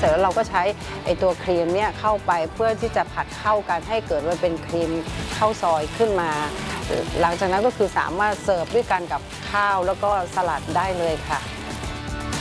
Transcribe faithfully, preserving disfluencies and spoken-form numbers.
สร็จแล้วเราก็ใช้ไอตัวครีมเนี่ยเข้าไปเพื่อที่จะผัดเข้ากันให้เกิดมาเป็นครีมข้าวซอยขึ้นมาหลังจากนั้นก็คือสามารถเสิร์ฟด้วยกันกับข้าวแล้วก็สลัดได้เลยค่ะ